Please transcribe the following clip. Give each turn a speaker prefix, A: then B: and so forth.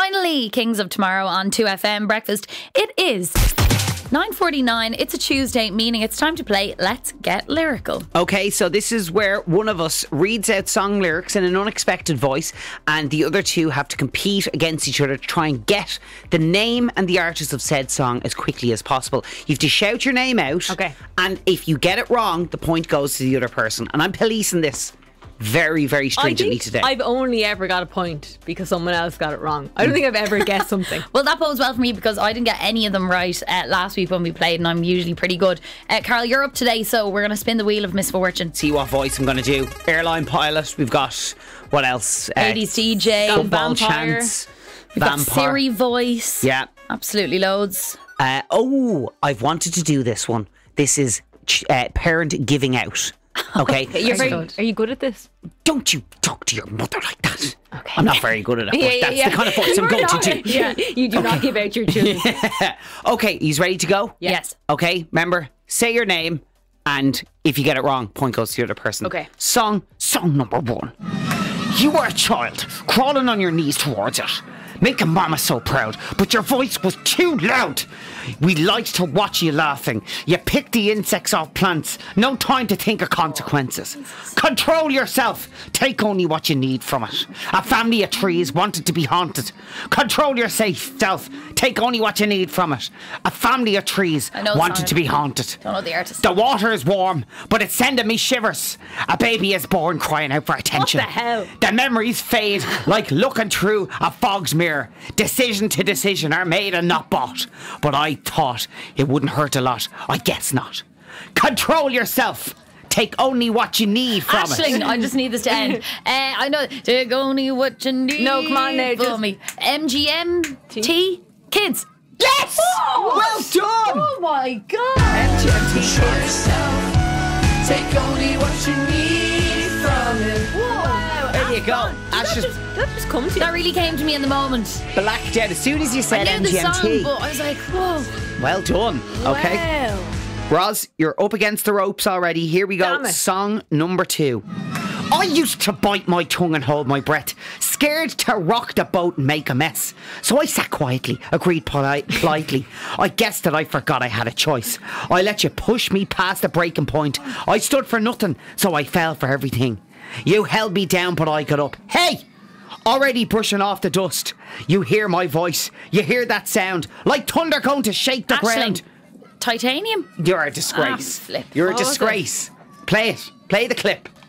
A: Finally, Kings of Tomorrow on 2FM Breakfast. It is 9:49. It's a Tuesday, meaning it's time to play Let's Get Lyrical.
B: Okay, so this is where one of us reads out song lyrics in an unexpected voice, and the other two have to compete against each other to try and get the name and the artist of said song as quickly as possible. You have to shout your name out,
C: Okay.
B: and if you get it wrong, the point goes to the other person. And I'm policing this very, very stringently today.
C: I've only ever got a point because someone else got it wrong. I don't think I've ever guessed something.
A: Well, that bodes well for me because I didn't get any of them right last week when we played, and I'm usually pretty good. Carl, you're up today, so we're going to spin the wheel of misfortune.
B: See what voice I'm going to do. Airline pilot. We've got, what else?
A: 80s DJ.
B: Football
C: Vampire.
B: chance.
A: We've got
B: Vampire.
A: Siri voice.
B: Yeah.
A: Absolutely loads.
B: I've wanted to do this one. This is parent giving out. Okay.
C: Are you good at this?
B: Don't you talk to your mother like that.
C: Okay.
B: I'm not very good at it, but that's the kind of voice I'm going to do.
C: Yeah, you do not give out your children.
B: Okay, he's ready to go?
A: Yes.
B: Okay, remember, say your name, and if you get it wrong, point goes to the other person.
A: Okay.
B: Song number 1. You were a child, crawling on your knees towards it, making mama so proud, but your voice was too loud. We liked to watch you laughing. You picked the insects off plants. No time to think of consequences. Control yourself. Take only what you need from it. A family of trees wanted to be haunted. Control yourself. Take only what you need from it. A family of trees
A: I know the
B: wanted
A: song.
B: to be haunted.
A: Don't know the artist.
B: The water is warm, but it's sending me shivers. A baby is born crying out for attention.
C: What the hell?
B: The memories fade like looking through a fog's mirror. Decision to decision are made and not bought. But I thought it wouldn't hurt a lot. I guess not. Control yourself. Take only what you need from
A: Aisling,
B: it.
A: I just need this to end. I know. Take only what you need.
C: No, come on now,
A: for
C: just-
A: me. MGMT Kids.
B: Yes! Well done!
A: Oh my god!
D: Take only what you need from it.
A: Wow.
B: There you go. That's just
C: That just comes to you.
A: That really came to me in the moment.
B: blacked out as soon as you
A: I
B: said
A: knew the song,
B: MGMT.
A: but I was like, whoa.
B: Well done. Okay.
C: Wow.
B: Roz, you're up against the ropes already. Here we go.
C: Damn it.
B: Song number 2. I used to bite my tongue and hold my breath, scared to rock the boat and make a mess. So I sat quietly, agreed politely. I guessed that I forgot I had a choice. I let you push me past the breaking point. I stood for nothing, so I fell for everything. You held me down, but I got up. Hey! Already brushing off the dust. You hear my voice. You hear that sound. Like thunder going to shake the ground.
A: Aisling, Titanium.
B: You're a disgrace.
A: Ah, flip.
B: You're a
C: What was it?
B: disgrace. Play it. Play the clip.